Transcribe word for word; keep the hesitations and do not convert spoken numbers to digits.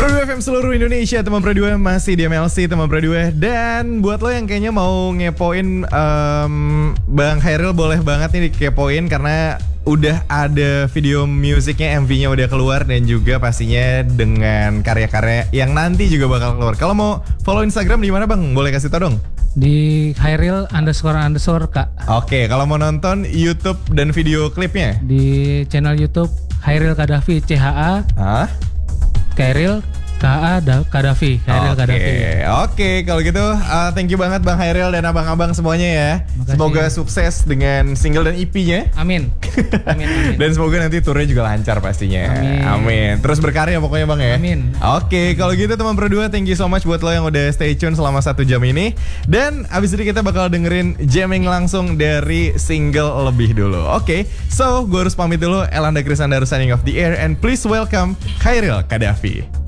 Pro dua F M seluruh Indonesia, teman Pro dua masih di M L C, teman Pro dua. Dan buat lo yang kayaknya mau ngepoin um, Bang Khairil, boleh banget nih dikepoin karena udah ada video musiknya, M V-nya udah keluar dan juga pastinya dengan karya-karya yang nanti juga bakal keluar. Kalau mau follow Instagram di mana Bang? Boleh kasih tau dong? Di Khairil underscore underscore kak. Oke, kalau mau nonton YouTube dan video klipnya? Di channel YouTube Khairil Kadafi, C H A Hah? Khairil K A Kadafi, Khairil Oke, Kadafi. oke, kalau gitu uh, thank you banget Bang Khairil dan abang-abang semuanya ya. Makasih. Semoga sukses dengan single dan E P-nya. Amin. Amin, amin. Dan semoga nanti turnya juga lancar pastinya. Amin. Amin. Terus berkarya pokoknya Bang ya. Amin. Oke, kalau gitu teman Pro dua, thank you so much buat lo yang udah stay tune selama satu jam ini. Dan abis ini kita bakal dengerin jamming langsung dari single lebih dulu. Oke, so gue harus pamit dulu. Elanda Krisnanda signing off the air and please welcome Khairil Kadafi.